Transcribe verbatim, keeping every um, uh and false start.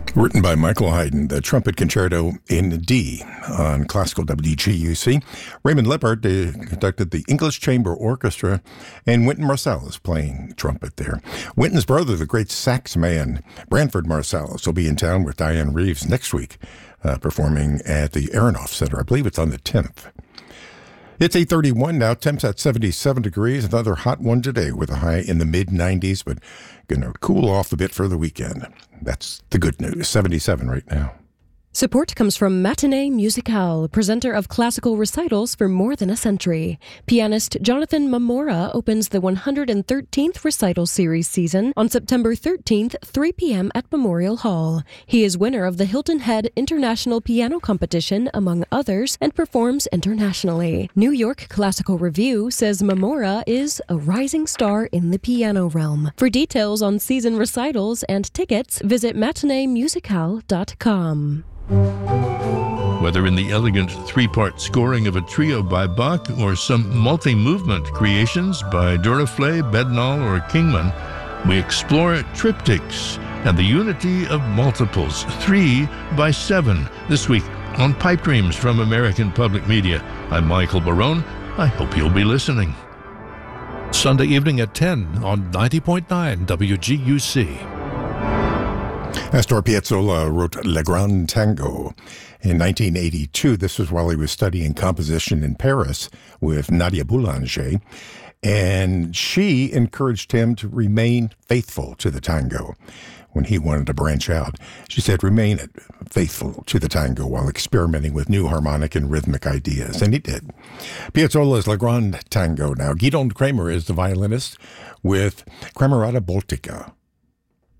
Written by Michael Haydn, the Trumpet Concerto in D on Classical W G U C. Raymond Lippert uh, conducted the English Chamber Orchestra, and Wynton Marsalis playing trumpet there. Wynton's brother, the great sax man, Branford Marsalis, will be in town with Diane Reeves next week, uh, performing at the Aronoff Center. I believe it's on the tenth. It's eight thirty-one now, temps at seventy-seven degrees, another hot one today with a high in the mid nineties, but going to cool off a bit for the weekend. That's the good news, seventy-seven right now. Support comes from Matinee Musicale, presenter of classical recitals for more than a century. Pianist Jonathan Mamora opens the one hundred thirteenth recital series season on September thirteenth, three p.m. at Memorial Hall. He is winner of the Hilton Head International Piano Competition, among others, and performs internationally. New York Classical Review says Mamora is a rising star in the piano realm. For details on season recitals and tickets, visit matinee musicale dot com. Whether in the elegant three-part scoring of a trio by Bach or some multi-movement creations by Duruflé, Bednall, or Kingman, we explore triptychs and the unity of multiples, three by seven, this week on Pipe Dreams from American Public Media. I'm Michael Barone. I hope you'll be listening. Sunday evening at ten on ninety point nine W G U C. Astor Piazzolla wrote Le Grand Tango in nineteen eighty-two. This was while he was studying composition in Paris with Nadia Boulanger, and she encouraged him to remain faithful to the tango when he wanted to branch out. She said, remain faithful to the tango while experimenting with new harmonic and rhythmic ideas, and he did. Piazzolla's Le Grand Tango now. Gidon Kremer is the violinist with Camerata Baltica.